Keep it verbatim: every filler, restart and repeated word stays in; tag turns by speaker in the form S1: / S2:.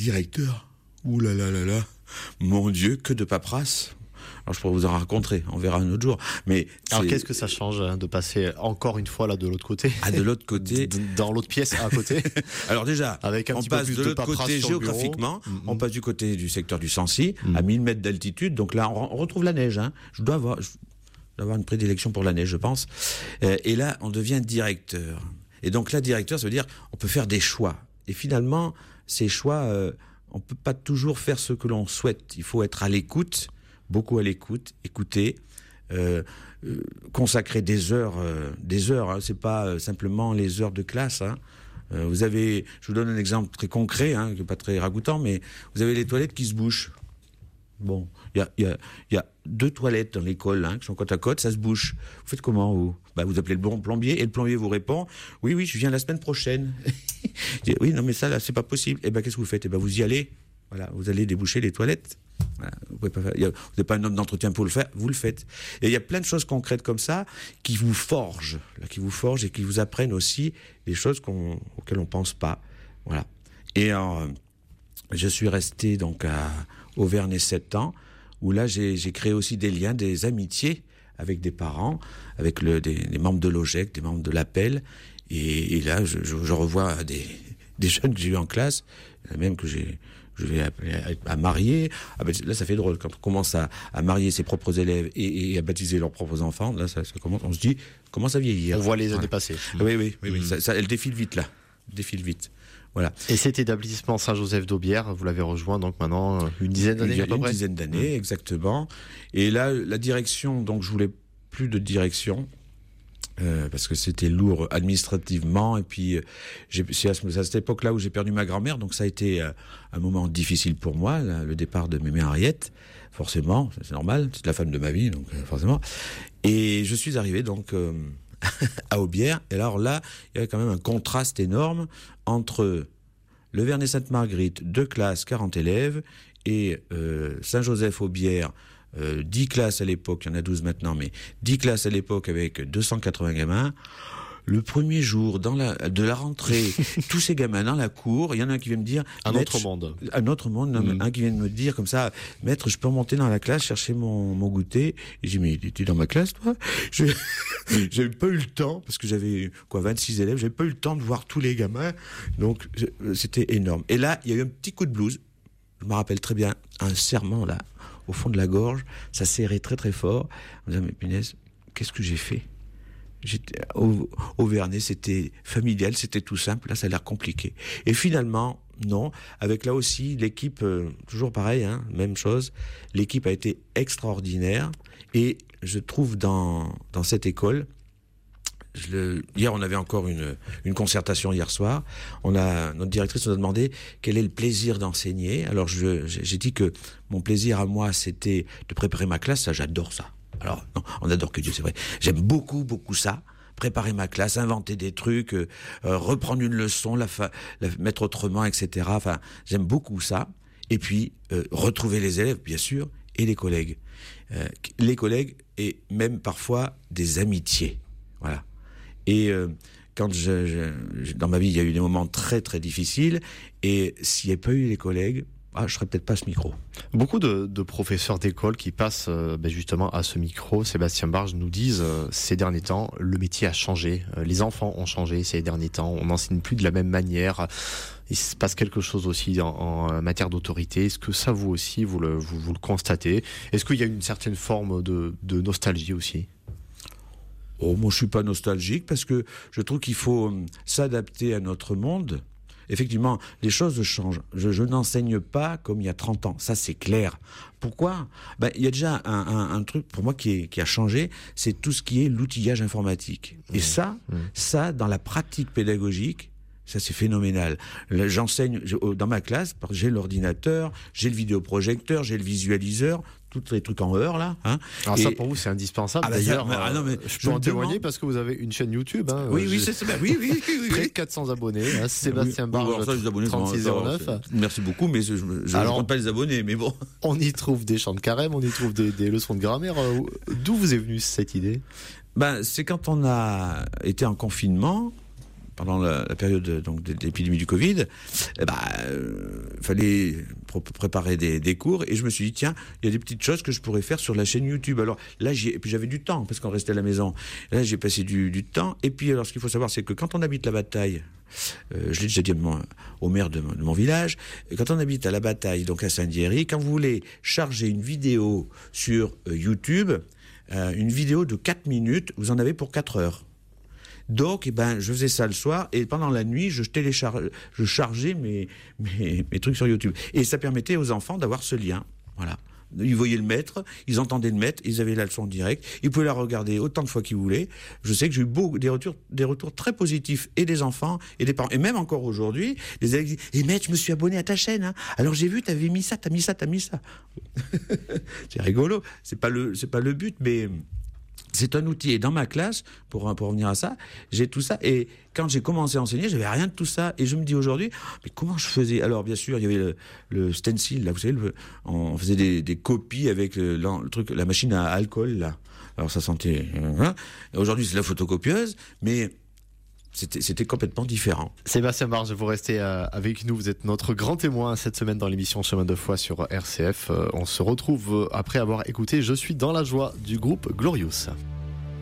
S1: directeur, ouh là là là là, mon Dieu, que de paperasse. Alors je pourrais vous en raconter, on verra un autre jour. Mais
S2: alors qu'est-ce que ça change hein, de passer encore une fois là de l'autre côté?
S1: Ah, de l'autre côté,
S2: dans l'autre pièce à côté.
S1: Alors déjà,
S2: avec un
S1: on
S2: petit
S1: passe
S2: peu plus
S1: de l'autre
S2: de
S1: côté géographiquement,
S2: mm-hmm.
S1: on passe du côté du secteur du Sancy,
S2: mm.
S1: à mille mètres d'altitude. Donc là, on retrouve la neige. Hein. Je dois avoir, je dois avoir une prédilection pour la neige, je pense. Et là, on devient directeur. Et donc là, directeur, ça veut dire on peut faire des choix. Et finalement, ces choix, euh, on peut pas toujours faire ce que l'on souhaite. Il faut être à l'écoute. Beaucoup à l'écoute, écouter, euh, euh, consacrer des heures, euh, des heures. Hein, c'est pas euh, simplement les heures de classe. Hein. Euh, vous avez, je vous donne un exemple très concret, hein, qui est pas très ragoûtant, mais vous avez les toilettes qui se bouchent. Bon, il y a, y a, y a deux toilettes dans l'école hein, qui sont côte à côte, ça se bouche. Vous faites comment vous bah, vous appelez le bon plombier et le plombier vous répond oui oui je viens la semaine prochaine. Oui non mais ça là c'est pas possible. Et ben qu'est-ce que vous faites? Et ben vous y allez. Voilà, vous allez déboucher les toilettes. Voilà, vous pouvez pas faire, y a, vous n'avez pas un homme d'entretien pour le faire, vous le faites. Et il y a plein de choses concrètes comme ça qui vous forgent, là, qui vous forgent et qui vous apprennent aussi des choses qu'on, auxquelles on pense pas. Voilà. Et euh, je suis resté donc à Auvernay sept ans, où là j'ai, j'ai créé aussi des liens, des amitiés avec des parents, avec le, des, des membres de l'O G E C, des membres de l'Appel. Et, et là, je, je, je revois des, des jeunes que j'ai eu en classe, même que j'ai je vais à, à, à marier. Ah ben, là, ça fait drôle. Quand on commence à, à marier ses propres élèves et, et à baptiser leurs propres enfants, là, ça, ça commence, on se dit, commence à vieillir.
S2: On voit les années
S1: voilà.
S2: passer.
S1: Oui, oui, oui, oui.
S2: Mmh.
S1: Ça, ça, elle défile vite, là. Elle défile vite. Voilà.
S2: Et cet établissement Saint-Joseph d'Aubière, vous l'avez rejoint donc maintenant une dizaine d'années
S1: une,
S2: à peu
S1: une
S2: près.
S1: Une dizaine d'années, mmh. exactement. Et là, la direction, donc je voulais plus de direction. Euh, parce que c'était lourd administrativement et puis euh, j'ai, c'est à, ce, à cette époque-là où j'ai perdu ma grand-mère, donc ça a été euh, un moment difficile pour moi, là, le départ de mémé Henriette, forcément, c'est normal, c'est la femme de ma vie, donc euh, forcément. Et je suis arrivé donc euh, à Aubière, et alors là, il y avait quand même un contraste énorme entre le Vernet-Sainte-Marguerite, deux classes, quarante élèves, et euh, Saint-Joseph-Aubière, Euh, dix classes à l'époque, il y en a douze maintenant, mais dix classes à l'époque avec deux cent quatre-vingts gamins. Le premier jour dans la, de la rentrée, tous ces gamins dans la cour, il y en a un qui vient me dire...
S2: Un autre monde.
S1: Un autre monde, mmh. un qui vient de me dire comme ça, maître, je peux remonter dans la classe, chercher mon, mon goûter. Et j'ai dit, mais tu es dans ma classe, toi? Je, j'avais pas eu le temps, parce que j'avais, quoi, vingt-six élèves, j'avais pas eu le temps de voir tous les gamins. Donc, je, c'était énorme. Et là, il y a eu un petit coup de blues. Je me rappelle très bien, un serrement, là, au fond de la gorge, ça serrait très très fort. On me disait, mais punaise, qu'est-ce que j'ai fait? J'étais au, au Vernet, c'était familial, c'était tout simple. Là, ça a l'air compliqué. Et finalement, non. Avec là aussi l'équipe, euh, toujours pareil, hein, même chose. L'équipe a été extraordinaire. Et je trouve dans dans cette école, je le, hier, on avait encore une, une concertation hier soir. On a, notre directrice nous a demandé quel est le plaisir d'enseigner. Alors, je, j'ai dit que mon plaisir à moi, c'était de préparer ma classe. Ça, j'adore ça. Alors, non, on adore que Dieu, c'est vrai. J'aime beaucoup, beaucoup ça. Préparer ma classe, inventer des trucs, euh, reprendre une leçon, la, fa- la mettre autrement, et cetera. Enfin, j'aime beaucoup ça. Et puis, euh, retrouver les élèves, bien sûr, et les collègues. Euh, les collègues et même parfois des amitiés. Voilà. Et euh, quand je, je, dans ma vie, il y a eu des moments très très difficiles, et s'il n'y avait pas eu les collègues, ah, je serais peut-être pas à ce micro.
S2: Beaucoup de, de professeurs d'école qui passent euh, ben justement à ce micro, Sébastien Barge, nous disent euh, ces derniers temps, le métier a changé, euh, les enfants ont changé ces derniers temps, on n'enseigne plus de la même manière. Il se passe quelque chose aussi en, en matière d'autorité. Est-ce que ça, vous aussi, vous le, vous, vous le constatez? Est-ce qu'il y a une certaine forme de, de nostalgie aussi?
S1: Oh, moi, je suis pas nostalgique parce que je trouve qu'il faut euh, s'adapter à notre monde. Effectivement, les choses changent. Je, je n'enseigne pas comme il y a trente ans. Ça, c'est clair. Pourquoi? Ben, il y a déjà un, un, un truc pour moi qui, est, qui a changé, c'est tout ce qui est l'outillage informatique. Et mmh. ça, mmh. ça, dans la pratique pédagogique, ça, c'est phénoménal. Là, j'enseigne dans ma classe, j'ai l'ordinateur, j'ai le vidéoprojecteur, j'ai le visualiseur, tous les trucs en heure, là. Hein.
S2: Alors, et ça, pour vous, c'est indispensable.
S1: Ah, bah,
S2: d'ailleurs,
S1: ça, ah, non, mais
S2: je peux en témoigner parce que vous avez une chaîne YouTube. Hein,
S1: oui, oui, c'est ça. Oui, oui, oui, oui.
S2: Près de quatre cents abonnés. Hein, Sébastien Barge, trente-six zéro neuf.
S1: Merci beaucoup, mais je ne compte pas les abonnés, mais bon.
S2: On y trouve des chants de carême, on y trouve des, des leçons de grammaire. D'où vous est venue cette idée?
S1: Ben, c'est quand on a été en confinement, pendant la, la période donc de, de l'épidémie du Covid, eh ben, euh, fallait pr- préparer des, des cours et je me suis dit tiens, il y a des petites choses que je pourrais faire sur la chaîne YouTube. Alors là, j'ai, et puis j'avais du temps parce qu'on restait à la maison. Là, j'ai passé du, du temps. Et puis alors, ce qu'il faut savoir, c'est que quand on habite la Bataille, euh, je l'ai déjà dit à mon, au maire de mon, de mon village, quand on habite à la Bataille, donc à Saint-Diéry, quand vous voulez charger une vidéo sur euh, YouTube, euh, une vidéo de quatre minutes, vous en avez pour quatre heures. Donc, eh ben, je faisais ça le soir et pendant la nuit, je téléchargeais, je chargeais mes, mes, mes trucs sur YouTube. Et ça permettait aux enfants d'avoir ce lien. Voilà. Ils voyaient le maître, ils entendaient le maître, ils avaient la leçon en direct, ils pouvaient la regarder autant de fois qu'ils voulaient. Je sais que j'ai eu beaucoup, des retours, des retours très positifs et des enfants et des parents. Et même encore aujourd'hui, les élèves disent « Eh maître, je me suis abonné à ta chaîne, hein. Alors j'ai vu, t'avais mis ça, t'as mis ça, t'as mis ça. » C'est rigolo. C'est pas le, c'est pas le but, mais c'est un outil. Et dans ma classe, pour, pour revenir à ça, j'ai tout ça. Et quand j'ai commencé à enseigner, j'avais rien de tout ça. Et je me dis aujourd'hui, mais comment je faisais ? Alors, bien sûr, il y avait le, le stencil, là, vous savez, le, on faisait des, des copies avec le, le truc, la machine à alcool, là. Alors, ça sentait... Hein. Aujourd'hui, c'est la photocopieuse, mais... C'était, c'était complètement différent.
S2: Sébastien Barge, vous restez euh, avec nous. Vous êtes notre grand témoin cette semaine dans l'émission Chemin de foi sur R C F. Euh, on se retrouve euh, après avoir écouté Je suis dans la joie du groupe Glorious.